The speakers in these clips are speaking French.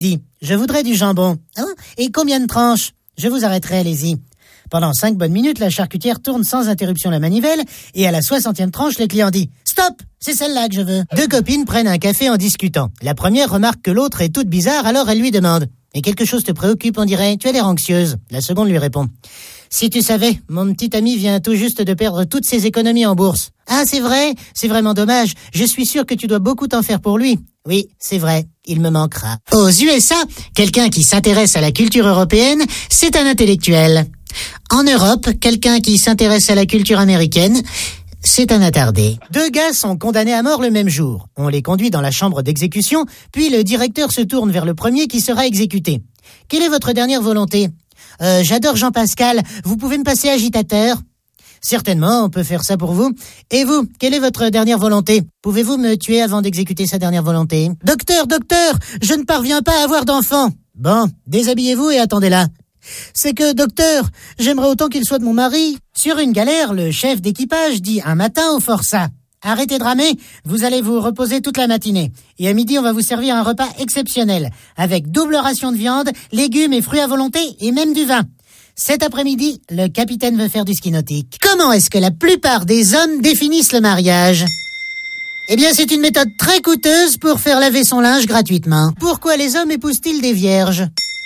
dit « Je voudrais du jambon. Hein? Et combien de tranches ?»« Je vous arrêterai, allez-y. » Pendant 5 bonnes minutes, la charcutière tourne sans interruption la manivelle et à la 60e tranche, le client dit « Stop, c'est celle-là que je veux. » 2 copines prennent un café en discutant. La première remarque que l'autre est toute bizarre, alors elle lui demande « Et quelque chose te préoccupe, on dirait, tu as l'air anxieuse. » La seconde lui répond « Si tu savais, mon petit ami vient tout juste de perdre toutes ses économies en bourse. »« Ah, c'est vrai? C'est vraiment dommage. Je suis sûr que tu dois beaucoup t'en faire pour lui. »« Oui, c'est vrai. Il me manquera. » Aux USA, quelqu'un qui s'intéresse à la culture européenne, c'est un intellectuel. En Europe, quelqu'un qui s'intéresse à la culture américaine, c'est un attardé. 2 gars sont condamnés à mort le même jour. On les conduit dans la chambre d'exécution, puis le directeur se tourne vers le premier qui sera exécuté. « Quelle est votre dernière volonté ?»« J'adore Jean Pascal. Vous pouvez me passer agitateur ?»« Certainement, on peut faire ça pour vous. Et vous, quelle est votre dernière volonté ? Pouvez-vous me tuer avant d'exécuter sa dernière volonté ? »« Docteur, je ne parviens pas à avoir d'enfant. »« Bon, déshabillez-vous et attendez là. »« C'est que, docteur, j'aimerais autant qu'il soit de mon mari. » Sur une galère, le chef d'équipage dit un matin au forçat « Arrêtez de ramer, vous allez vous reposer toute la matinée. Et à midi, on va vous servir un repas exceptionnel, avec double ration de viande, légumes et fruits à volonté, et même du vin. Cet après-midi, le capitaine veut faire du ski nautique. » Comment est-ce que la plupart des hommes définissent le mariage ? Eh bien, c'est une méthode très coûteuse pour faire laver son linge gratuitement. Pourquoi les hommes épousent-ils des vierges ?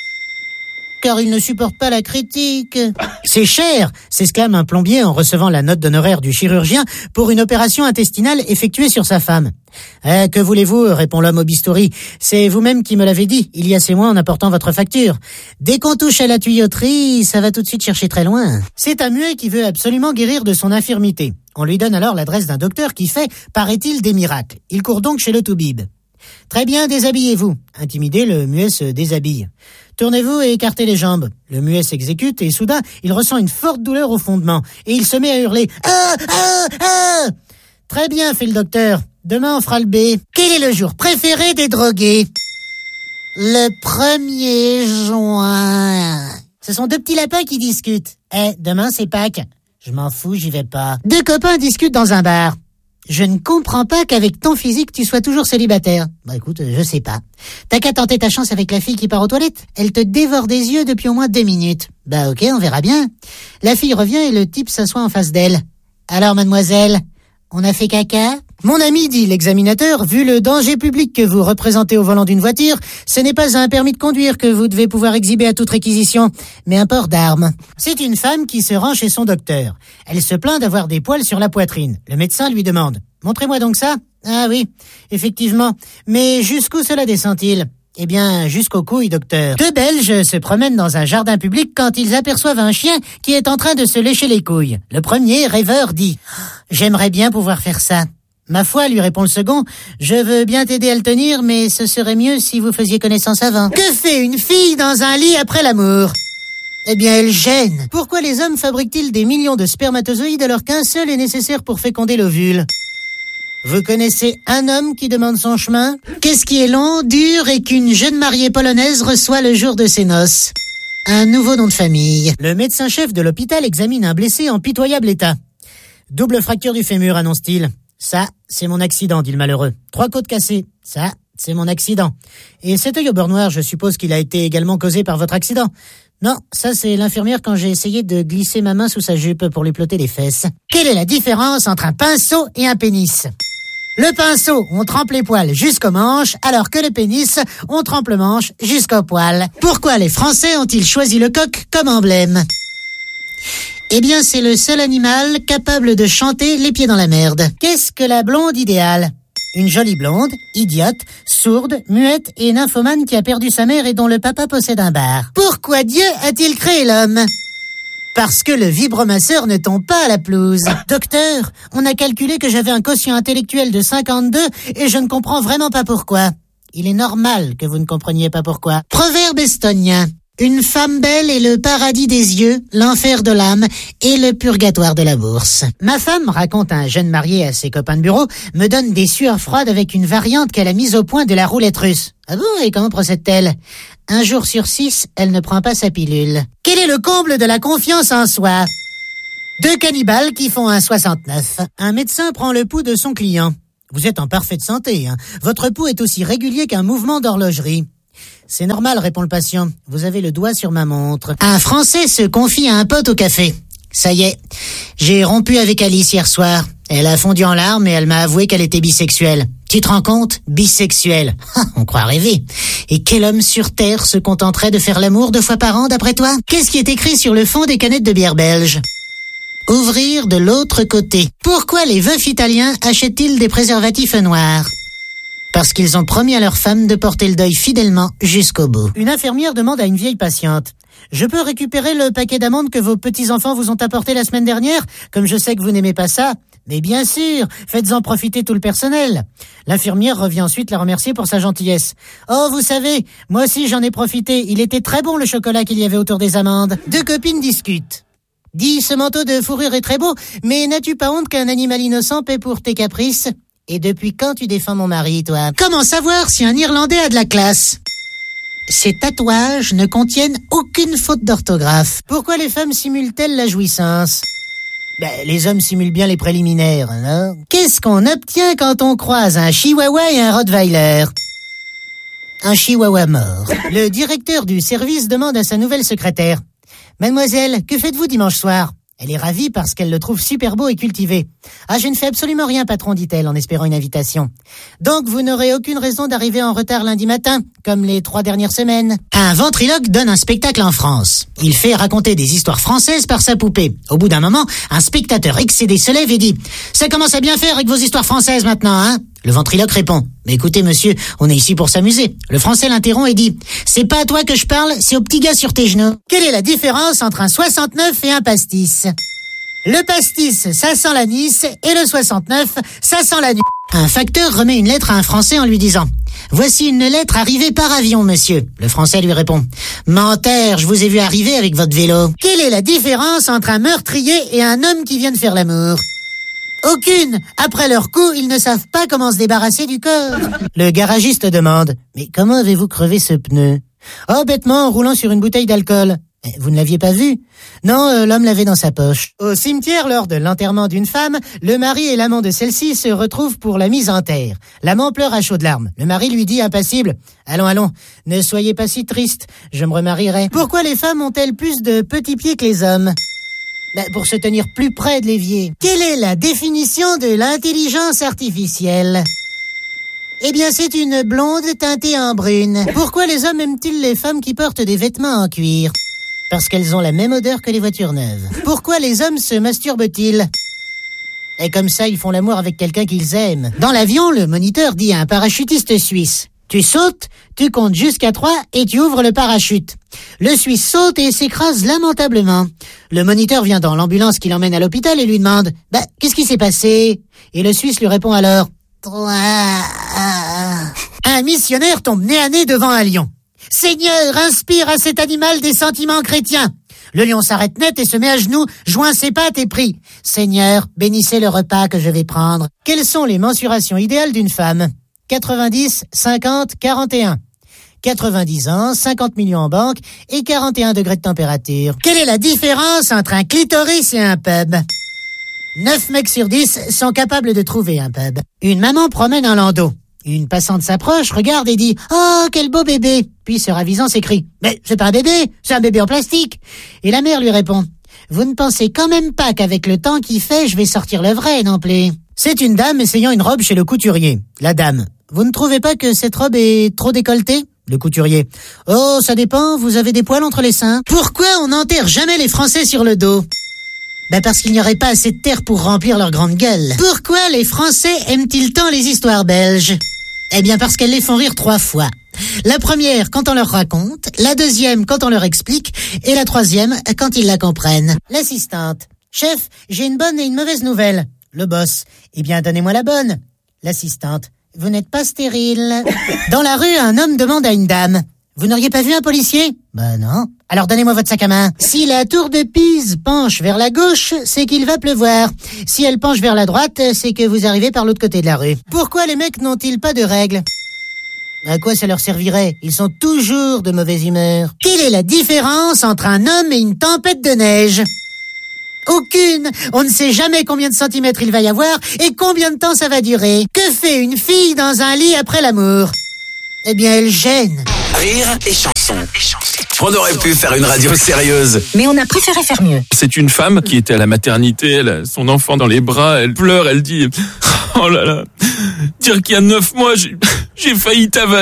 Car ils ne supportent pas la critique. C'est cher, s'exclame un plombier en recevant la note d'honoraire du chirurgien pour une opération intestinale effectuée sur sa femme. « Que voulez-vous » répond l'homme au bistouri. « C'est vous-même qui me l'avez dit, il y a 6 mois en apportant votre facture. Dès qu'on touche à la tuyauterie, ça va tout de suite chercher très loin. » C'est un muet qui veut absolument guérir de son infirmité. On lui donne alors l'adresse d'un docteur qui fait, paraît-il, des miracles. Il court donc chez le toubib. « Très bien, déshabillez-vous. » Intimidé, le muet se déshabille. « Tournez-vous et écartez les jambes. » Le muet s'exécute et soudain, il ressent une forte douleur au fondement et il se met à hurler « Ah, ah, ah !»« Très bien, fait le docteur. Demain, on fera le B. » Quel est le jour préféré des drogués ? Le 1er juin. Ce sont 2 petits lapins qui discutent. « Demain, c'est Pâques. » Je m'en fous, j'y vais pas. 2 copains discutent dans un bar. Je ne comprends pas qu'avec ton physique, tu sois toujours célibataire. Bah écoute, je sais pas. T'as qu'à tenter ta chance avec la fille qui part aux toilettes. Elle te dévore des yeux depuis au moins 2 minutes. Bah ok, on verra bien. La fille revient et le type s'assoit en face d'elle. Alors mademoiselle, on a fait caca ? Mon ami, dit l'examinateur, vu le danger public que vous représentez au volant d'une voiture, ce n'est pas un permis de conduire que vous devez pouvoir exhiber à toute réquisition, mais un port d'armes. C'est une femme qui se rend chez son docteur. Elle se plaint d'avoir des poils sur la poitrine. Le médecin lui demande « Montrez-moi donc ça ?»« Ah oui, effectivement. Mais jusqu'où cela descend-il ?»« Eh bien, jusqu'aux couilles, docteur. » 2 Belges se promènent dans un jardin public quand ils aperçoivent un chien qui est en train de se lécher les couilles. Le premier, rêveur, dit « J'aimerais bien pouvoir faire ça. » « Ma foi, lui répond le second, je veux bien t'aider à le tenir, mais ce serait mieux si vous faisiez connaissance avant. » Que fait une fille dans un lit après l'amour ? Eh bien, elle gêne. Pourquoi les hommes fabriquent-ils des millions de spermatozoïdes alors qu'un seul est nécessaire pour féconder l'ovule ? Vous connaissez un homme qui demande son chemin ? Qu'est-ce qui est long, dur et qu'une jeune mariée polonaise reçoit le jour de ses noces ? Un nouveau nom de famille. Le médecin-chef de l'hôpital examine un blessé en pitoyable état. « Double fracture du fémur, annonce-t-il. »« Ça, c'est mon accident, dit le malheureux. 3 côtes cassées. Ça, c'est mon accident. Et cet œil au beurre noir, je suppose qu'il a été également causé par votre accident. Non, ça c'est l'infirmière quand j'ai essayé de glisser ma main sous sa jupe pour lui plotter les fesses. Quelle est la différence entre un pinceau et un pénis ? Le pinceau, on trempe les poils jusqu'aux manches, alors que le pénis, on trempe le manche jusqu'aux poils. Pourquoi les Français ont-ils choisi le coq comme emblème ? Eh bien, c'est le seul animal capable de chanter les pieds dans la merde. Qu'est-ce que la blonde idéale ? Une jolie blonde, idiote, sourde, muette et nymphomane qui a perdu sa mère et dont le papa possède un bar. Pourquoi Dieu a-t-il créé l'homme ? Parce que le vibromasseur ne tombe pas à la pelouse. Docteur, on a calculé que j'avais un quotient intellectuel de 52 et je ne comprends vraiment pas pourquoi. Il est normal que vous ne compreniez pas pourquoi. Proverbe estonien. Une femme belle est le paradis des yeux, l'enfer de l'âme et le purgatoire de la bourse. Ma femme, raconte un jeune marié à ses copains de bureau, me donne des sueurs froides avec une variante qu'elle a mise au point de la roulette russe. Ah bon, et comment procède-t-elle ? 1 jour sur 6, elle ne prend pas sa pilule. Quel est le comble de la confiance en soi ? 2 cannibales qui font un 69. Un médecin prend le pouls de son client. Vous êtes en parfaite santé, hein ? Votre pouls est aussi régulier qu'un mouvement d'horlogerie. C'est normal, répond le patient. Vous avez le doigt sur ma montre. Un Français se confie à un pote au café. Ça y est, j'ai rompu avec Alice hier soir. Elle a fondu en larmes et elle m'a avoué qu'elle était bisexuelle. Tu te rends compte? Bisexuelle. On croit rêver. Et quel homme sur Terre se contenterait de faire l'amour 2 fois par an, d'après toi? Qu'est-ce qui est écrit sur le fond des canettes de bière belge? Ouvrir de l'autre côté. Pourquoi les veufs italiens achètent-ils des préservatifs noirs? Parce qu'ils ont promis à leurs femmes de porter le deuil fidèlement jusqu'au bout. Une infirmière demande à une vieille patiente: je peux récupérer le paquet d'amandes que vos petits-enfants vous ont apporté la semaine dernière, comme je sais que vous n'aimez pas ça? Mais bien sûr, faites-en profiter tout le personnel. L'infirmière revient ensuite la remercier pour sa gentillesse. Oh, vous savez, moi aussi j'en ai profité. Il était très bon le chocolat qu'il y avait autour des amandes. 2 copines discutent. Dis, ce manteau de fourrure est très beau, mais n'as-tu pas honte qu'un animal innocent paie pour tes caprices? Et depuis quand tu défends mon mari, toi? Comment savoir si un Irlandais a de la classe? Ces tatouages ne contiennent aucune faute d'orthographe. Pourquoi les femmes simulent-elles la jouissance? Les hommes simulent bien les préliminaires, non? Qu'est-ce qu'on obtient quand on croise un chihuahua et un rottweiler? Un chihuahua mort. Le directeur du service demande à sa nouvelle secrétaire: Mademoiselle, que faites-vous dimanche soir? Elle est ravie parce qu'elle le trouve super beau et cultivé. Ah, je ne fais absolument rien, patron, dit-elle en espérant une invitation. Donc vous n'aurez aucune raison d'arriver en retard lundi matin, comme les 3 dernières semaines. Un ventriloque donne un spectacle en France. Il fait raconter des histoires françaises par sa poupée. Au bout d'un moment, un spectateur excédé se lève et dit: ça commence à bien faire avec vos histoires françaises maintenant, hein? Le ventriloque répond: mais écoutez monsieur, on est ici pour s'amuser. Le Français l'interrompt et dit: c'est pas à toi que je parle, c'est au petit gars sur tes genoux. Quelle est la différence entre un 69 et un pastis? Le pastis, ça sent l'anis, et le 69, ça sent la nuit. Un facteur remet une lettre à un Français en lui disant: voici une lettre arrivée par avion, monsieur. Le Français lui répond: menteur, je vous ai vu arriver avec votre vélo. Quelle est la différence entre un meurtrier et un homme qui vient de faire l'amour? Aucune. Après leur coup, ils ne savent pas comment se débarrasser du corps. Le garagiste demande: mais comment avez-vous crevé ce pneu? Oh, bêtement, en roulant sur une bouteille d'alcool. Vous ne l'aviez pas vu? Non, l'homme l'avait dans sa poche. Au cimetière, lors de l'enterrement d'une femme, le mari et l'amant de celle-ci se retrouvent pour la mise en terre. L'amant pleure à chaudes larmes. Le mari lui dit impassible: allons, ne soyez pas si triste, je me remarierai. Pourquoi les femmes ont-elles plus de petits pieds que les hommes? Pour se tenir plus près de l'évier. Quelle est la définition de l'intelligence artificielle? Eh bien, c'est une blonde teintée en brune. Pourquoi les hommes aiment-ils les femmes qui portent des vêtements en cuir? Parce qu'elles ont la même odeur que les voitures neuves. Pourquoi les hommes se masturbent-ils? Et comme ça, ils font l'amour avec quelqu'un qu'ils aiment. Dans l'avion, le moniteur dit à un parachutiste suisse: tu sautes, tu comptes jusqu'à 3 et tu ouvres le parachute. Le Suisse saute et s'écrase lamentablement. Le moniteur vient dans l'ambulance qui l'emmène à l'hôpital et lui demande: qu'est-ce qui s'est passé? Et le Suisse lui répond alors: 3. Un missionnaire tombe nez à nez devant un lion. Seigneur, inspire à cet animal des sentiments chrétiens. Le lion s'arrête net et se met à genoux, joint ses pattes et prie: Seigneur, bénissez le repas que je vais prendre. Quelles sont les mensurations idéales d'une femme? 90, 50, 41. 90 ans, 50 millions en banque et 41 degrés de température. Quelle est la différence entre un clitoris et un pub? 9 mecs sur 10 sont capables de trouver un pub. Une maman promène un landau. Une passante s'approche, regarde et dit: oh, quel beau bébé. Puis se ravisant s'écrie: mais c'est pas un bébé, c'est un bébé en plastique. Et la mère lui répond: vous ne pensez quand même pas qu'avec le temps qu'il fait, je vais sortir le vrai, non plus? C'est une dame essayant une robe chez le couturier. La dame: vous ne trouvez pas que cette robe est trop décolletée? Le couturier: oh, ça dépend, vous avez des poils entre les seins. Pourquoi on n'enterre jamais les Français sur le dos? Parce qu'il n'y aurait pas assez de terre pour remplir leur grande gueule. Pourquoi les Français aiment-ils tant les histoires belges? Eh bien parce qu'elles les font rire 3 fois. La première quand on leur raconte, la deuxième quand on leur explique, et la troisième quand ils la comprennent. L'assistante: chef, j'ai une bonne et une mauvaise nouvelle. Le boss: eh bien donnez-moi la bonne. L'assistante: vous n'êtes pas stérile. Dans la rue, un homme demande à une dame: vous n'auriez pas vu un policier? Non. Alors donnez-moi votre sac à main. Si la tour de Pise penche vers la gauche, c'est qu'il va pleuvoir. Si elle penche vers la droite, c'est que vous arrivez par l'autre côté de la rue. Pourquoi les mecs n'ont-ils pas de règles? À quoi ça leur servirait? Ils sont toujours de mauvaise humeur. Quelle est la différence entre un homme et une tempête de neige? Aucune. On ne sait jamais combien de centimètres il va y avoir et combien de temps ça va durer. Que fait une fille dans un lit après l'amour? Eh bien, elle gêne. Rire et chanson. On aurait pu faire une radio sérieuse. Mais on a préféré faire mieux. C'est une femme qui était à la maternité, elle a son enfant dans les bras, elle pleure, elle dit « Oh là là, dire qu'il y a 9 mois, j'ai failli t'avaler ».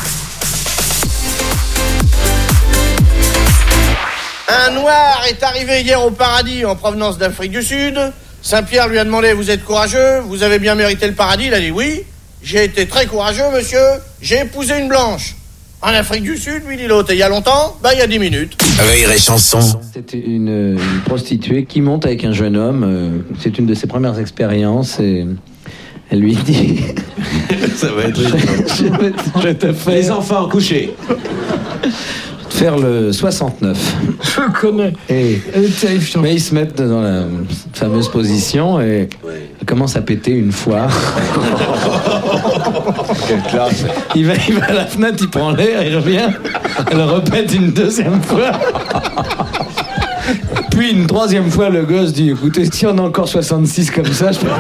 Un noir est arrivé hier au paradis en provenance d'Afrique du Sud. Saint-Pierre lui a demandé « Vous êtes courageux? Vous avez bien mérité le paradis ?» Il a dit « Oui, j'ai été très courageux, monsieur. J'ai épousé une blanche. » En Afrique du Sud, lui dit l'autre. Et il y a longtemps? Il y a 10 minutes. Rire et chanson. C'est une prostituée qui monte avec un jeune homme. C'est une de ses premières expériences et elle lui dit ça va être je te fais les enfants couchés. Faire le 69. Je connais. Mais ils se mettent dans la fameuse position et ils commencent à péter une fois. Quelle classe. Il va à la fenêtre, il prend l'air, il revient, elle répète une deuxième fois. Puis une troisième fois, le gosse dit, écoutez, si on a encore 66 comme ça, je peux...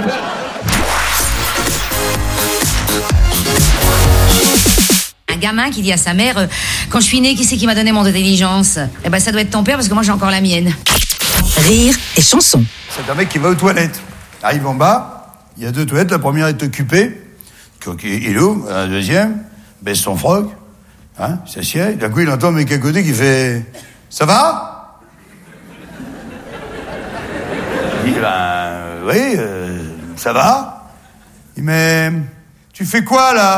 Un gamin qui dit à sa mère quand je suis né, qui c'est qui m'a donné mon intelligence? Eh ben ça doit être ton père parce que moi j'ai encore la mienne. Rire et chanson. C'est un mec qui va aux toilettes. Arrive en bas, il y a 2 toilettes, la première est occupée. Il ouvre, la deuxième, baisse son froc, hein, il s'assied. D'un coup, il entend un mec à côté qui fait « Ça va ?» Il dit « oui, ça va ?» Il dit « Mais tu fais quoi, là ?»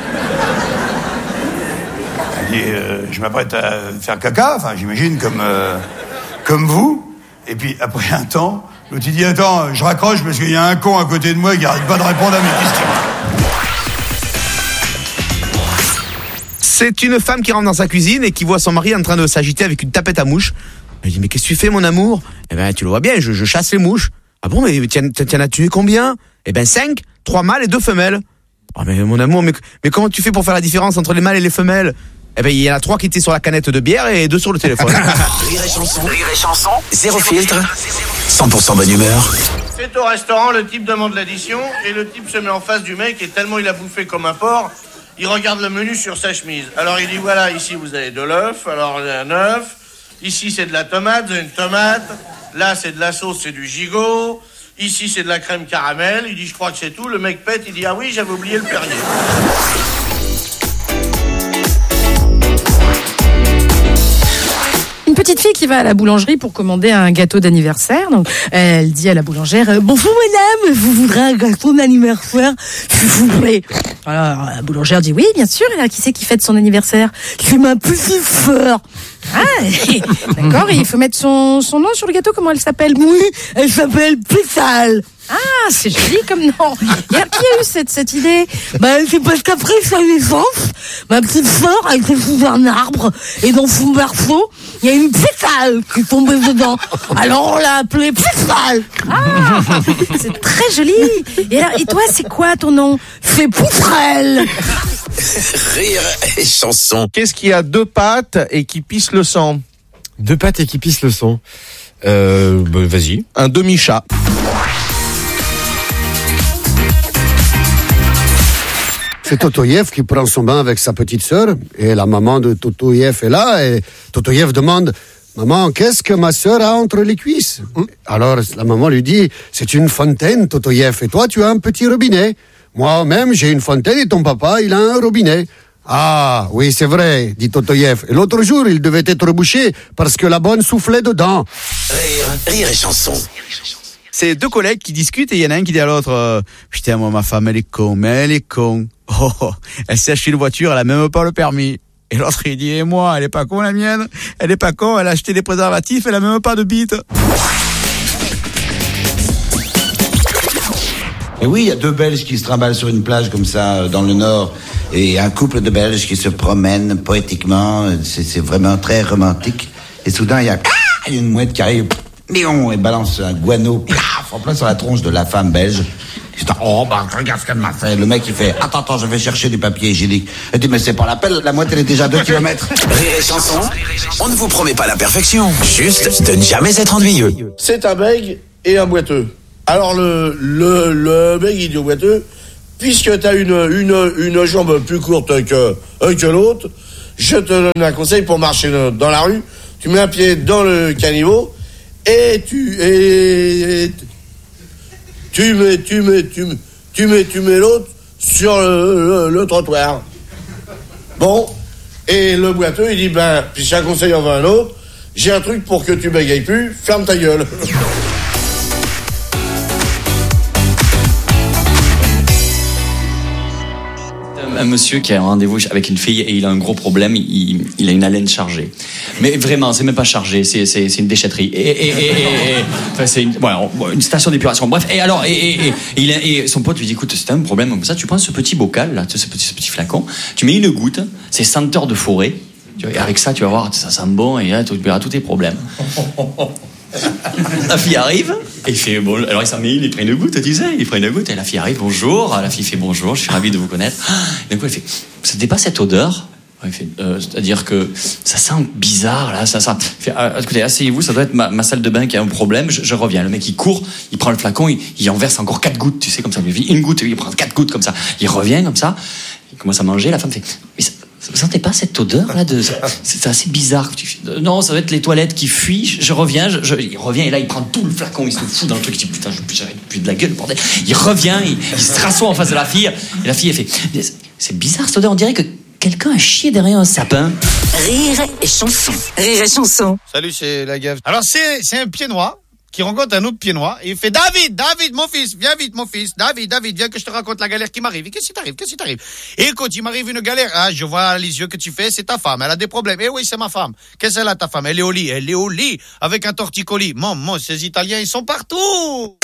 Il dit « Je m'apprête à faire caca, enfin, j'imagine, comme vous. » Et puis, après un temps, l'autre, il dit « Attends, je raccroche parce qu'il y a un con à côté de moi qui arrête pas de répondre à mes questions. » C'est une femme qui rentre dans sa cuisine et qui voit son mari en train de s'agiter avec une tapette à mouches. Elle dit, mais qu'est-ce que tu fais, mon amour? Eh ben, tu le vois bien, je chasse les mouches. Ah bon, mais t'en as tué combien? Eh ben, 5, 3 mâles et 2 femelles. Oh, mais mon amour, mais comment tu fais pour faire la différence entre les mâles et les femelles? Eh ben, il y en a 3 qui étaient sur la canette de bière et 2 sur le téléphone. Rire et chanson, zéro filtre, 100% bonne humeur. C'est au restaurant, le type demande l'addition et le type se met en face du mec et tellement il a bouffé comme un porc, il regarde le menu sur sa chemise. Alors il dit voilà, ici vous avez de l'œuf, alors un œuf, ici c'est de la tomate, vous avez une tomate, là c'est de la sauce, c'est du gigot, ici c'est de la crème caramel, il dit je crois que c'est tout, le mec pète, il dit ah oui j'avais oublié le Perrier. Petite fille qui va à la boulangerie pour commander un gâteau d'anniversaire. Donc, elle dit à la boulangère bonjour madame, vous voudrez un gâteau d'anniversaire s'il vous plaît? Alors la boulangère dit oui bien sûr. Et là, qui c'est qui fête son anniversaire? C'est ma petite sœur. Ah d'accord, et il faut mettre son nom sur le gâteau. Comment elle s'appelle? Oui, elle s'appelle Pétale. Ah, c'est joli comme nom. Qui a eu cette idée? C'est parce qu'après sa naissance, ma petite sœur a été sous un arbre et dans son berceau, il y a une pétale qui est tombée dedans. Alors on l'a appelée Pétale. Ah, c'est très joli. Et toi, c'est quoi ton nom? C'est Poutrelle. Rire et chanson. Qu'est-ce qui a 2 pattes et qui pisse le sang? 2 pattes et qui pissent le sang. Vas-y. Un demi-chat. C'est Totoyev qui prend son bain avec sa petite sœur et la maman de Totoyev est là et Totoyev demande « Maman, qu'est-ce que ma sœur a entre les cuisses ?» Alors la maman lui dit « C'est une fontaine, Totoyev, et toi tu as un petit robinet. Moi-même j'ai une fontaine et ton papa il a un robinet. » Ah, oui, c'est vrai, dit Totoyev. Et l'autre jour, il devait être bouché parce que la bonne soufflait dedans. Rire et chanson. C'est 2 collègues qui discutent et il y en a un qui dit à l'autre putain, moi ma femme elle est con, mais elle est con. Oh, elle s'est acheté une voiture, elle a même pas le permis. Et l'autre il dit et moi, elle est pas con la mienne. Elle est pas con, elle a acheté des préservatifs, elle a même pas de bite. Et oui, il y a 2 Belges qui se trimballent sur une plage comme ça dans le Nord et un couple de Belges qui se promènent poétiquement. C'est vraiment très romantique. Et soudain il y a une mouette qui arrive et balance un guano en plein sur la tronche de la femme belge. Regarde ce qu'elle m'a fait. Le mec il fait attends, je vais chercher du papier hygiénique. Elle dit mais c'est pas la peine, la mouette elle est déjà 2 kilomètres. Rire et chanson, on ne vous promet pas la perfection, juste de ne jamais être ennuyeux. C'est un bègue et un boiteux. Alors le bègue il dit au boiteux puisque t'as une jambe plus courte que l'autre, je te donne un conseil pour marcher dans la rue. Tu mets un pied dans le caniveau et tu mets l'autre sur le trottoir. Bon, et le boiteux, il dit, puis si un conseil en va un autre, j'ai un truc pour que tu bégayes plus, ferme ta gueule. Un monsieur qui a un rendez-vous avec une fille et il a un gros problème, il a une haleine chargée. Mais vraiment, c'est même pas chargé, c'est une déchetterie. Enfin, c'est une station d'épuration. Bref, et son pote lui dit, écoute, c'est un problème comme ça, tu prends ce petit bocal, là, ce petit flacon, tu mets une goutte, c'est senteur de forêt, et avec ça, tu vas voir, ça sent bon, et là, tu verras tous tes problèmes. La fille arrive, et il fait bon, alors il s'en met il prend une goutte, tu sais, il prend une goutte, et la fille arrive, bonjour, la fille fait bonjour, je suis ravi de vous connaître. Et d'un coup, elle fait, c'était pas cette odeur? Il fait, c'est-à-dire que ça sent bizarre, là, ça sent. Il fait, écoutez, asseyez-vous, ça doit être ma salle de bain qui a un problème, je reviens. Le mec, il court, il prend le flacon, il en verse encore 4 gouttes, tu sais, comme ça, il fait une goutte, il prend 4 gouttes, comme ça. Il revient, comme ça, il commence à manger, la femme fait, mais vous sentez pas cette odeur là c'est assez bizarre. Non, ça doit être les toilettes qui fuient. Je reviens, il revient et là il prend tout le flacon, il se fout dans le truc. Il dit putain, j'arrête plus de la gueule, bordel. Il revient, il se rassoit en face de la fille et la fille elle fait c'est bizarre cette odeur, on dirait que quelqu'un a chié derrière un sapin. Rire et chanson. Rire et chanson. Salut, c'est la gaffe. Alors c'est un pied noir qui rencontre un autre pied noir et il fait David, mon fils, viens vite mon fils, David, viens que je te raconte la galère qui m'arrive. Et qu'est-ce qui t'arrive? Écoute, il m'arrive une galère. Ah, je vois les yeux que tu fais, c'est ta femme, elle a des problèmes. Eh oui, c'est ma femme. Qu'est-ce qu'elle a ta femme? Elle est au lit avec un torticolis. Maman, ces Italiens, ils sont partout.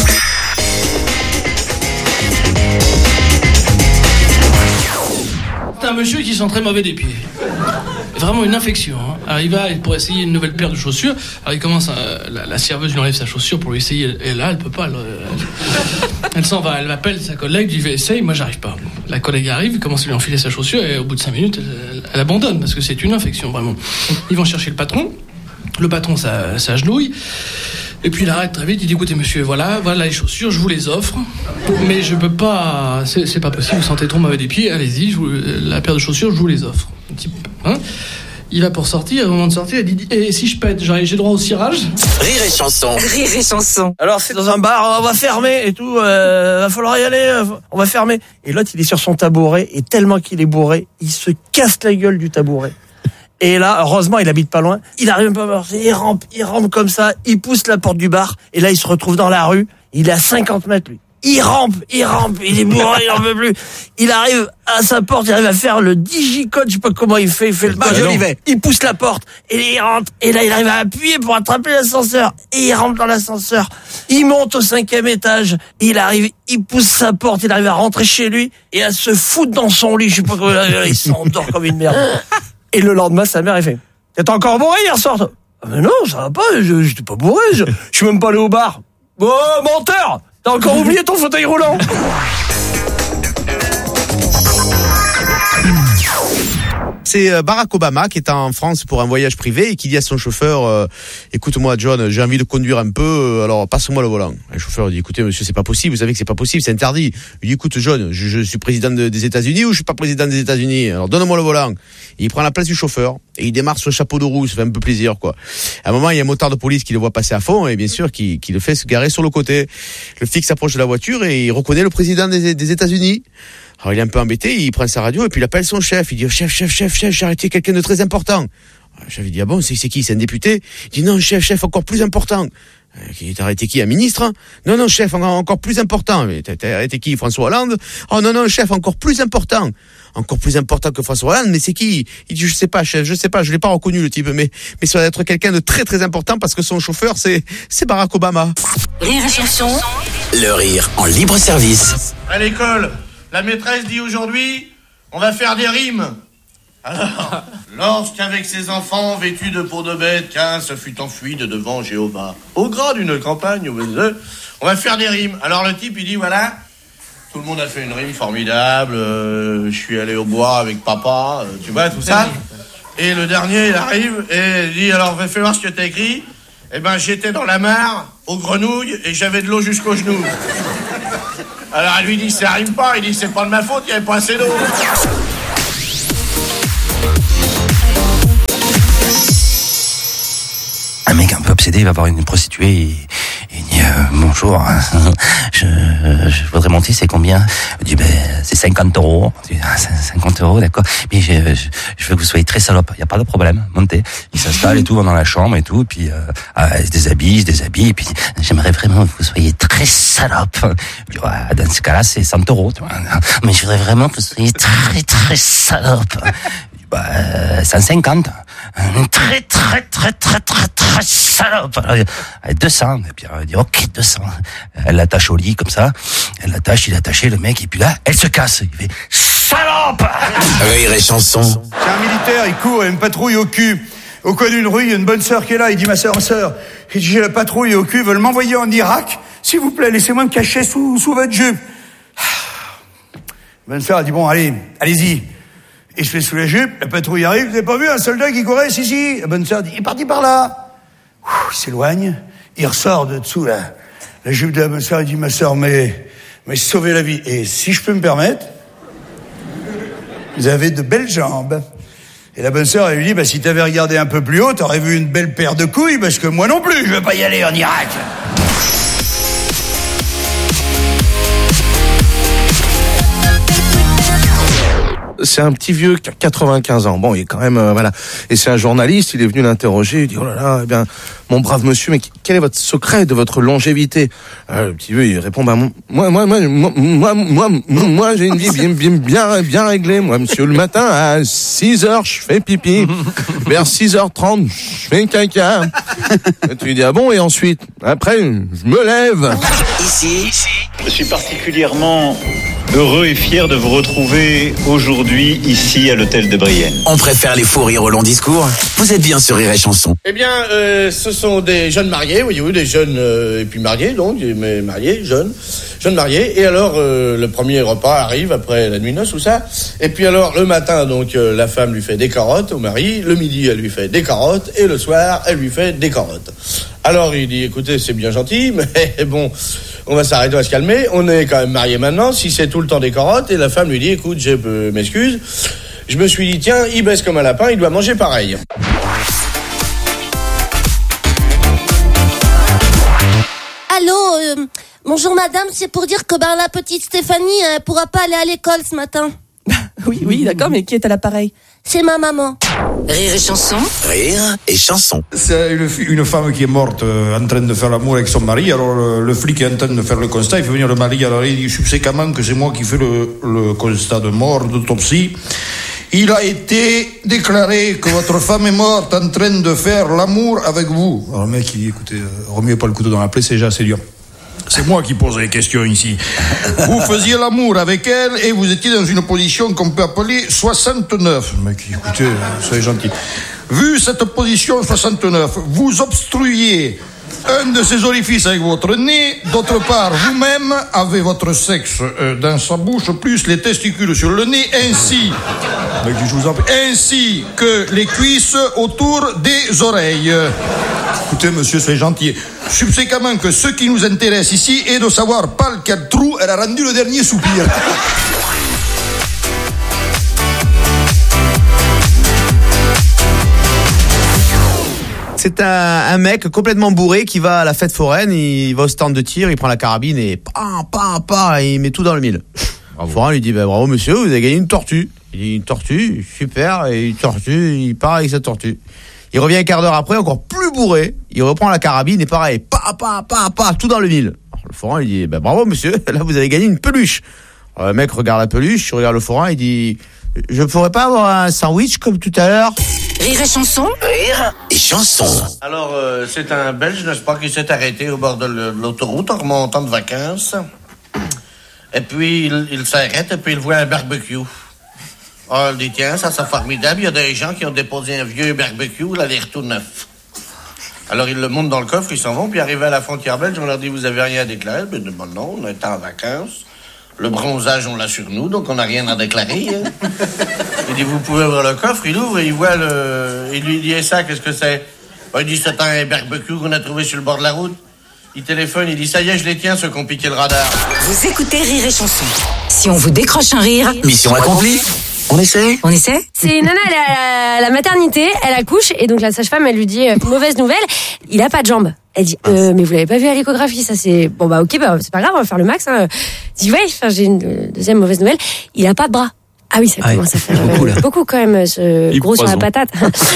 C'est un monsieur qui sent très mauvais des pieds. Vraiment une infection. Hein. Alors il va pour essayer une nouvelle paire de chaussures. Alors il commence, la serveuse lui enlève sa chaussure pour lui essayer. Et là, elle peut pas. Elle s'en va. Elle appelle sa collègue, lui dit essaye, moi j'arrive pas. La collègue arrive, il commence à lui enfiler sa chaussure et au bout de 5 minutes, elle abandonne parce que c'est une infection vraiment. Ils vont chercher le patron. Le patron s'agenouille. Et puis il arrête très vite, il dit écoutez monsieur, voilà les chaussures, je vous les offre, mais je peux pas, c'est pas possible, vous sentez trop mauvais des pieds, allez-y, la paire de chaussures, je vous les offre. Hein, il va pour sortir, au moment de sortir, il dit et si je pète, j'ai droit au cirage? Rire et chanson. Rire et chanson. Alors c'est dans un bar, on va fermer et tout, va falloir y aller, on va fermer. Et l'autre il est sur son tabouret, et tellement qu'il est bourré, il se casse la gueule du tabouret. Et là, heureusement, il habite pas loin. Il arrive pas à marcher, il rampe comme ça, il pousse la porte du bar, et là, il se retrouve dans la rue. Il est à 50 mètres, lui. Il rampe, il est bourré, il en veut plus. Il arrive à sa porte, il arrive à faire le digicode, je sais pas comment il fait le code Olivet. Il pousse la porte, et il rentre, et là, il arrive à appuyer pour attraper l'ascenseur, et il rentre dans l'ascenseur. Il monte au 5e étage, il arrive, il pousse sa porte, il arrive à rentrer chez lui, et à se foutre dans son lit, je sais pas comment, il s'endort comme une merde. Et le lendemain, sa mère, elle fait « T'es encore bourré hier soir, toi ?»« Ah mais non, ça va pas, j'étais pas bourré, je suis même pas allé au bar. »« Oh, menteur, t'as encore oublié ton fauteuil roulant ?» C'est Barack Obama qui est en France pour un voyage privé et qui dit à son chauffeur écoute-moi John, j'ai envie de conduire un peu, alors passe-moi le volant. Le chauffeur dit écoutez monsieur, c'est pas possible, vous savez que c'est pas possible, c'est interdit. Il dit écoute John, je suis président des États-Unis ou je suis pas président des États-Unis, alors donne-moi le volant. Et il prend la place du chauffeur et il démarre sur le chapeau de roue, ça fait un peu plaisir quoi. À un moment il y a un motard de police qui le voit passer à fond et bien sûr qui le fait se garer sur le côté. Le flic s'approche de la voiture et il reconnaît le président des États-Unis. Alors il est un peu embêté, il prend sa radio et puis il appelle son chef. Il dit chef, j'ai arrêté quelqu'un de très important. Le chef dit ah bon, c'est qui, c'est un député? Il dit non chef, encore plus important. T'as arrêté qui, un ministre? Non chef, encore plus important. Mais t'as arrêté qui, François Hollande? Oh non chef, encore plus important que François Hollande. Mais c'est qui? Il dit je sais pas chef, je l'ai pas reconnu le type, mais ça doit être quelqu'un de très très important parce que son chauffeur c'est Barack Obama. Rire et chanson. Le rire en libre service. À l'école, la maîtresse dit aujourd'hui, on va faire des rimes. Alors, lorsqu'avec ses enfants vêtus de peau de bête, qu'un se fut enfui de devant Jéhovah, au gras d'une campagne, on va faire des rimes. Alors le type, il dit, voilà, tout le monde a fait une rime formidable, je suis allé au bois avec papa, tu vois, tout ça. Et le dernier, il arrive et il dit, alors, fais voir ce que t'as écrit. Eh ben, j'étais dans la mare, aux grenouilles, et j'avais de l'eau jusqu'aux genoux. Alors elle lui dit, ça rime pas, il dit, c'est pas de ma faute, il n'y avait pas assez d'eau. obsédé, il va voir une prostituée et il dit bonjour, je voudrais monter, c'est combien? Il dit c'est 50 €. Je dis, 50 €, d'accord. Mais je veux que vous soyez très salope. Il y a pas de problème, montez. Il s'installe et tout, va dans la chambre et tout, et puis il se déshabille, et puis j'aimerais vraiment que vous soyez très salope. Je dis, dans ce cas-là, c'est 100 €, tu vois. Mais je voudrais vraiment que vous soyez très très salope. 150. Très très très très très très salope. Alors, 200. Et puis elle dit ok 200. Elle l'attache au lit comme ça. Elle l'attache, il est attaché le mec et puis là elle se casse. Il fait salope. Rire et chanson. C'est un militaire, il court, il y a une patrouille au cul. Au coin d'une rue, il y a une bonne sœur qui est là. Il dit ma sœur, il dit j'ai la patrouille au cul, ils veulent m'envoyer en Irak. S'il vous plaît, laissez-moi me cacher sous votre jupe. La bonne sœur a dit bon allez-y. Il se fait sous la jupe, la patrouille arrive, vous avez pas vu un soldat qui courait? Si. La bonne sœur dit, il est parti par là. Il s'éloigne, il ressort de dessous la jupe de la bonne sœur, il dit, ma sœur, mais sauvez la vie. Et si je peux me permettre, vous avez de belles jambes. Et la bonne sœur, elle lui dit, si t'avais regardé un peu plus haut, t'aurais vu une belle paire de couilles, parce que moi non plus, je veux pas y aller en Irak. C'est un petit vieux qui a 95 ans. Bon, il est quand même, voilà. Et c'est un journaliste, il est venu l'interroger, il dit, oh là là, eh bien, mon brave monsieur, mais quel est votre secret de votre longévité? Le petit vieux, il répond, moi, j'ai une vie bien réglée. Moi, monsieur, le matin, à 6h, je fais pipi. Vers 6h30, je fais caca. Et tu lui dis, ah bon, et ensuite? Après, je me lève. Ici, je suis particulièrement heureux et fier de vous retrouver aujourd'hui ici à l'hôtel de Brienne. On préfère les fous rires au long discours. Vous êtes bien sur Rire et Chanson. Eh bien, ce sont des jeunes mariés, voyez-vous, des jeunes et puis mariés, donc, mais mariés, jeunes mariés. Et alors, le premier repas arrive après la nuit de noces ou ça. Et puis alors, le matin, donc, la femme lui fait des carottes au mari. Le midi, elle lui fait des carottes. Et le soir, elle lui fait des carottes. Alors, il dit, écoutez, c'est bien gentil, mais bon, on va s'arrêter, on va se calmer. On est quand même mariés maintenant. Si c'est tout le temps des carottes, et la femme lui dit, écoute, je m'excuse. Je me suis dit, tiens, il baisse comme un lapin, il doit manger pareil. Allô, bonjour madame, c'est pour dire que la petite Stéphanie pourra pas aller à l'école ce matin. Oui, d'accord, mais qui est à l'appareil? C'est ma maman. Rire et chanson. Rire et chanson. C'est une femme qui est morte en train de faire l'amour avec son mari. Alors le flic est en train de faire le constat. Il fait venir le mari. Alors il dit subséquemment que c'est moi qui fais le constat de mort, d'autopsie. Il a été déclaré que votre femme est morte en train de faire l'amour avec vous. Alors le mec il dit écoutez, remuez pas le couteau dans la plaie, c'est déjà assez dur. C'est moi qui pose les questions ici. Vous faisiez l'amour avec elle et vous étiez dans une position qu'on peut appeler 69. Le mec, écoutez, soyez gentil. Vu cette position 69, vous obstruiez un de ses orifices avec votre nez. D'autre part, vous-même avez votre sexe dans sa bouche, plus les testicules sur le nez, ainsi que les cuisses autour des oreilles. Écoutez, monsieur, soyez gentil. Subséquemment que ce qui nous intéresse ici est de savoir par quel trou elle a rendu le dernier soupir. C'est un mec complètement bourré qui va à la fête foraine, il va au stand de tir, il prend la carabine et il met tout dans le mille. Le forain lui dit bravo monsieur, vous avez gagné une tortue. Il dit une tortue, super, et une tortue, il part avec sa tortue. Il revient un quart d'heure après, encore plus bourré, il reprend la carabine et pareil, tout dans le mille. Alors, le forain lui dit bravo monsieur, là vous avez gagné une peluche. Alors, le mec regarde la peluche, il regarde le forain, il dit je pourrais pas avoir un sandwich comme tout à l'heure? Rire et chanson. Rire et chanson. Alors, c'est un Belge, n'est-ce pas, qui s'est arrêté au bord de l'autoroute en remontant de vacances. Et puis, il s'arrête et puis il voit un barbecue. Oh, il dit, tiens, ça c'est formidable. Il y a des gens qui ont déposé un vieux barbecue, là, l'air tout neuf. Alors, ils le montent dans le coffre, ils s'en vont, puis arrivés à la frontière belge, on leur dit, vous avez rien à déclarer? Ben, non, on est en vacances. Le bronzage, on l'a sur nous, donc on n'a rien à déclarer. Hein. Il dit, vous pouvez ouvrir le coffre, il ouvre et il voit il lui dit, et ça, qu'est-ce que c'est? Il dit, c'est un barbecue qu'on a trouvé sur le bord de la route. Il téléphone, il dit, ça y est, je les tiens, ceux qui ont piqué le radar. Vous écoutez Rire et chanson. Si on vous décroche un rire... Mission accomplie. On essaie? C'est une nana, elle est à la maternité, elle accouche, et donc la sage-femme, elle lui dit, mauvaise nouvelle, il a pas de jambes. Elle dit, mais vous l'avez pas vu à l'échographie, ça c'est... Bon bah ok, bah c'est pas grave, on va faire le max. Hein. Elle dit, ouais, j'ai une deuxième mauvaise nouvelle, il a pas de bras. Ah oui, ça commence à faire beaucoup quand même, ce gros sur la patate.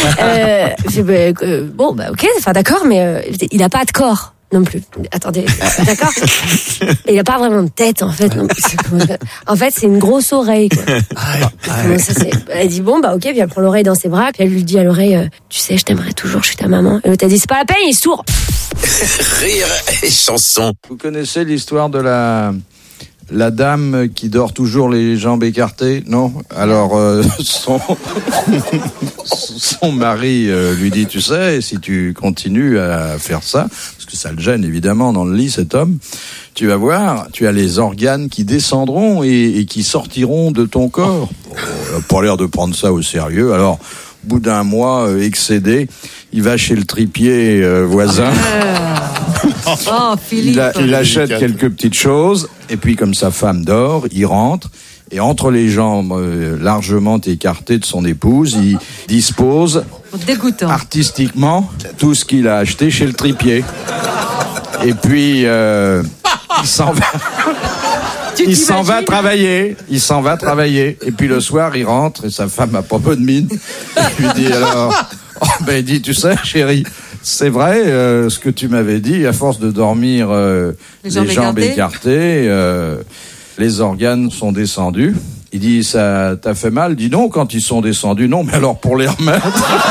Bon bah ok, enfin d'accord, mais il a pas de corps. Non plus. Attendez, d'accord. Et il a pas vraiment de tête en fait. Non. En fait, c'est une grosse oreille. Quoi. Comment ça, c'est... Elle dit bon bah ok, viens prendre l'oreille dans ses bras. Puis elle lui dit à l'oreille, tu sais, je t'aimerais toujours, je suis ta maman. Et l'autre a dit c'est pas la peine, il est sourd. Rire et chanson. Vous connaissez l'histoire de la dame qui dort toujours les jambes écartées, non? Alors, son mari lui dit, tu sais, si tu continues à faire ça, parce que ça le gêne évidemment dans le lit, cet homme, tu vas voir, tu as les organes qui descendront et qui sortiront de ton corps. Il n'a pas l'air de prendre ça au sérieux, alors, au bout d'un mois excédé, il va chez le tripier voisin. Oh, Philippe. Il achète quelques petites choses, et puis comme sa femme dort, il rentre, et entre les jambes largement écartées de son épouse, il dispose artistiquement tout ce qu'il a acheté chez le tripier. Et puis, il s'en va. Il s'en va travailler. Et puis le soir, il rentre, et sa femme a pas peu de mine. Il lui dit alors... il dit, tu sais, chérie, c'est vrai, ce que tu m'avais dit, à force de dormir les jambes écartées, les organes sont descendus. Il dit, ça t'a fait mal? Il dit, non, quand ils sont descendus, non, mais alors pour les remettre...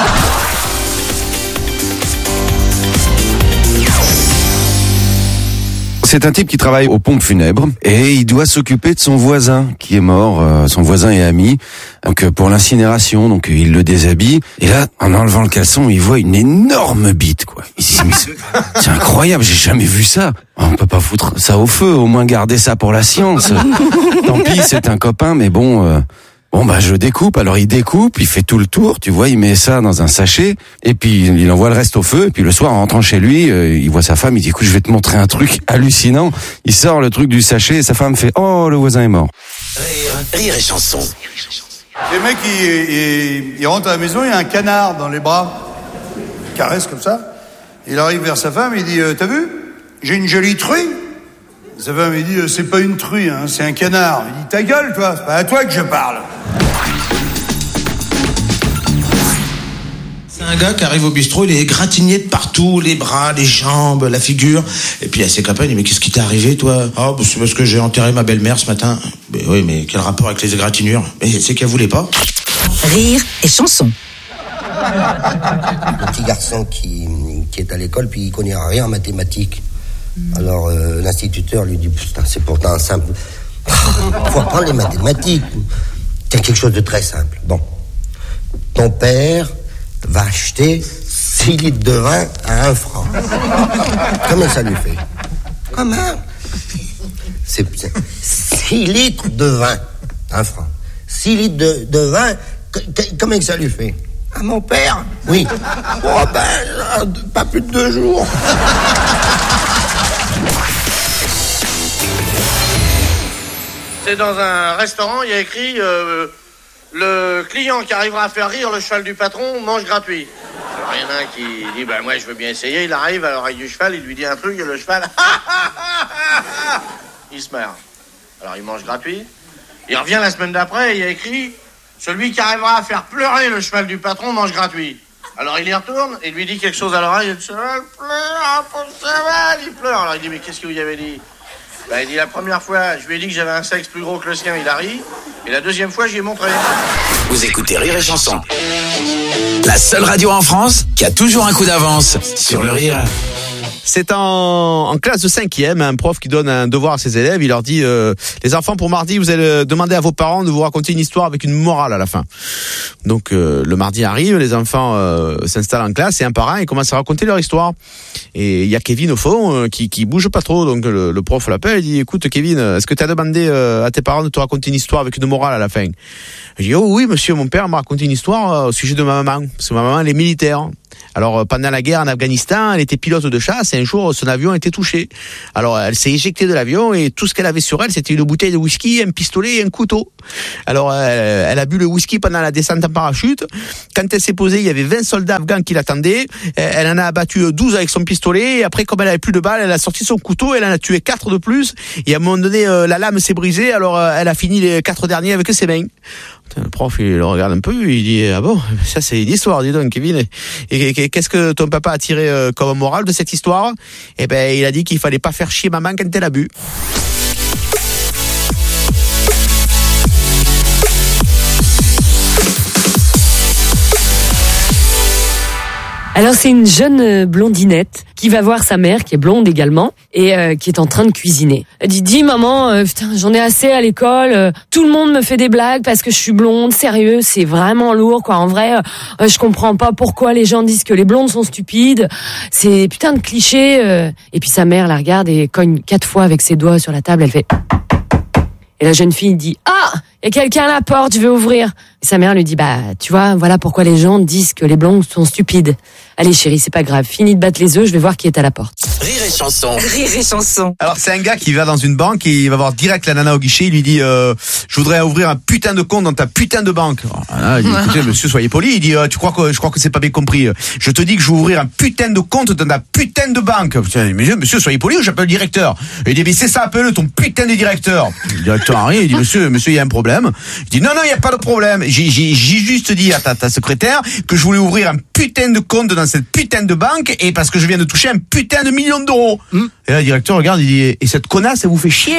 C'est un type qui travaille aux pompes funèbres et il doit s'occuper de son voisin qui est mort, son voisin et ami, donc pour l'incinération, donc il le déshabille et là, en enlevant le caleçon, il voit une énorme bite, quoi. Il se dit, mais c'est incroyable, j'ai jamais vu ça. On peut pas foutre ça au feu, au moins garder ça pour la science. Tant pis, c'est un copain, mais bon... je découpe. Alors il découpe, il fait tout le tour, tu vois, il met ça dans un sachet, et puis il envoie le reste au feu, et puis le soir, en rentrant chez lui, il voit sa femme, il dit, écoute, je vais te montrer un truc hallucinant. Il sort le truc du sachet, et sa femme fait, oh, le voisin est mort. Rire et chanson. Les mecs, ils rentrent à la maison, il y a un canard dans les bras. Il caresse comme ça. Il arrive vers sa femme, il dit, t'as vu? J'ai une jolie truie. Sa femme, il dit, c'est pas une truie, hein, c'est un canard. Il dit, ta gueule, toi, c'est pas à toi que je parle. C'est un gars qui arrive au bistrot, il est égratigné de partout, les bras, les jambes, la figure. Et puis à ses copains, il dit, mais qu'est-ce qui t'est arrivé, toi? Oh, c'est parce que j'ai enterré ma belle-mère ce matin. Mais oui, mais quel rapport avec les égratignures? Mais c'est qu'elle voulait pas. Rire et chanson. Un petit garçon qui est à l'école, puis il connaît rien en mathématiques. Alors l'instituteur lui dit, putain, c'est pourtant simple. Faut apprendre les mathématiques. C'est quelque chose de très simple. Bon, ton père va acheter 6 litres de vin à 1 franc. Combien ça lui fait? Comment? C'est 6 litres de vin, 1 franc. 6 litres de vin, combien ça lui fait? À mon père? Oui. Oh pas plus de 2 jours. C'est dans un restaurant, il y a écrit le client qui arrivera à faire rire le cheval du patron mange gratuit. Alors il y en a un qui dit bah moi je veux bien essayer, il arrive à l'oreille du cheval, il lui dit un truc et le cheval il se marre. Alors il mange gratuit. Il revient la semaine d'après et il y a écrit celui qui arrivera à faire pleurer le cheval du patron mange gratuit. Alors il y retourne et lui dit quelque chose à l'oreille et le cheval pleure, pauvre cheval, il pleure. Alors il dit mais qu'est-ce que vous y avez dit? Ben, il dit la première fois, je lui ai dit que j'avais un sexe plus gros que le sien, il a ri. Et la deuxième fois, j'y ai montré. Vous écoutez Rire et Chanson. La seule radio en France qui a toujours un coup d'avance sur le rire. C'est en classe de 5e, un prof qui donne un devoir à ses élèves. Il leur dit, les enfants, pour mardi, vous allez demander à vos parents de vous raconter une histoire avec une morale à la fin. Donc le mardi arrive, les enfants s'installent en classe et un par un, ils commencent à raconter leur histoire. Et il y a Kevin au fond qui bouge pas trop. Donc le prof l'appelle et dit, écoute Kevin, est-ce que tu as demandé à tes parents de te raconter une histoire avec une morale à la fin? Il dit, oh oui monsieur, mon père m'a raconté une histoire au sujet de ma maman. Parce que ma maman, elle est militaire. Alors pendant la guerre en Afghanistan, elle était pilote de chasse et un jour son avion a été touché. Alors elle s'est éjectée de l'avion et tout ce qu'elle avait sur elle, c'était une bouteille de whisky, un pistolet et un couteau. Alors elle a bu le whisky pendant la descente en parachute. Quand elle s'est posée, il y avait 20 soldats afghans qui l'attendaient. Elle en a abattu 12 avec son pistolet. Et après, comme elle avait plus de balles, elle a sorti son couteau. Elle en a tué 4 de plus. Et à un moment donné, la lame s'est brisée. Alors elle a fini les 4 derniers avec ses mains. Le prof, il le regarde un peu. Il dit, ah bon, ça c'est une histoire, dis donc, Kevin. Et qu'est-ce que ton papa a tiré comme morale de cette histoire? Eh ben, il a dit qu'il fallait pas faire chier maman quand elle a bu. Alors c'est une jeune blondinette qui va voir sa mère, qui est blonde également, et qui est en train de cuisiner. Elle dit, dis maman, putain, j'en ai assez à l'école, tout le monde me fait des blagues parce que je suis blonde, sérieux, c'est vraiment lourd, quoi. En vrai, je comprends pas pourquoi les gens disent que les blondes sont stupides, c'est putain de cliché. Et puis sa mère la regarde et cogne 4 fois avec ses doigts sur la table, elle fait... Et la jeune fille dit, ah, il y a quelqu'un à la porte, je vais ouvrir. Et sa mère lui dit, bah, tu vois, voilà pourquoi les gens disent que les blondes sont stupides. Allez chérie, c'est pas grave, finis de battre les œufs, je vais voir qui est à la porte. Rire et chanson. Rire et chanson. Alors c'est un gars qui va dans une banque et il va voir direct la nana au guichet, il lui dit je voudrais ouvrir un putain de compte dans ta putain de banque. Alors, il dit, écoutez monsieur, soyez poli. Il dit je crois que c'est pas bien compris. Je te dis que je vais ouvrir un putain de compte dans ta putain de banque. Monsieur, soyez poli ou j'appelle le directeur. Et il dit mais c'est ça, appelle ton putain de directeur. Le directeur arrive, il dit monsieur, il y a un problème. Il dit non, il y a pas de problème. J'ai juste dit à ta secrétaire que je voulais ouvrir un putain de compte dans cette putain de banque et parce que je viens de toucher un putain de million d'euros. Et là, le directeur regarde, il dit et cette connasse, elle vous fait chier.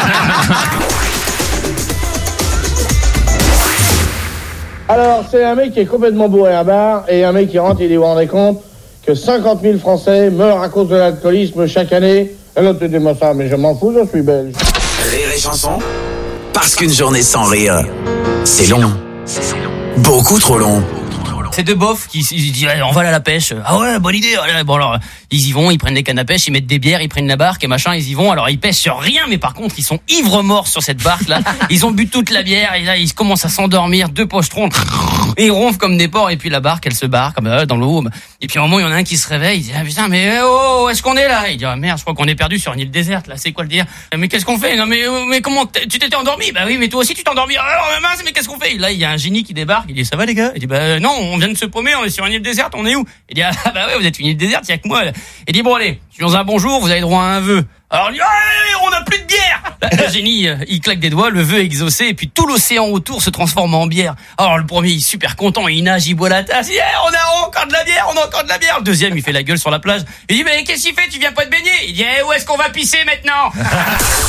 Alors, c'est un mec qui est complètement bourré à bar et un mec qui rentre, il dit, vous vous rendez compte que 50 000 Français meurent à cause de l'alcoolisme chaque année. Et l'autre dit, moi ça, mais je m'en fous, je suis belge. Rire et chanson. Parce qu'une journée sans rire, c'est long. Beaucoup trop long. C'est deux bofs qui disent on va aller à la pêche. Ah ouais, bonne idée. Bon alors ils y vont, ils prennent des cannes à pêche, ils mettent des bières, ils prennent la barque et machin, ils y vont. Alors ils pêchent sur rien, mais par contre ils sont ivres morts sur cette barque là. Ils ont bu toute la bière et là ils commencent à s'endormir, deux pochetrons, et ils ronflent comme des porcs et puis la barque elle se barre comme dans l'eau. Et puis à un moment il y en a un qui se réveille, il dit ah putain mais oh, où est-ce qu'on est là? Il dit ah merde, je crois qu'on est perdu sur une île déserte là. C'est quoi le dire? Mais qu'est-ce qu'on fait? Non mais comment tu t'étais endormi? Bah oui mais toi aussi tu t'es endormi. Alors mince, mais qu'est-ce qu'on fait? Là il y a un génie qui débarque, il dit ça va les gars? Il dit bah non, on vient de se paumer, on est sur une île déserte, on est où? Il dit ah bah ouais, vous êtes une île déserte, il y a que moi là. Il dit bon allez, je suis dans un bon jour, vous avez droit à un vœu. Alors il dit on n'a plus de bière. Le génie il claque des doigts, le vœu est exaucé et puis tout l'océan autour se transforme en bière. Alors le premier il est super content, il nage, il boit la tasse, il dit on a encore de la bière, on a encore de la bière. Le deuxième il fait la gueule sur la plage, il dit mais qu'est-ce qu'il fait, tu viens pas te baigner? Il dit où est-ce qu'on va pisser maintenant?